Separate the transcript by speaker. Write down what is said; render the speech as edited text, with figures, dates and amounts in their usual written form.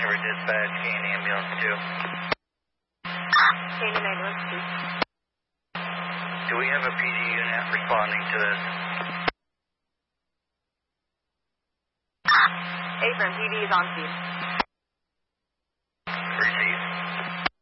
Speaker 1: January dispatch, Caney ambulance 2.
Speaker 2: Caney ambulance 2.
Speaker 1: Do we have a PD unit responding to this?
Speaker 2: Affirm, PD is on scene.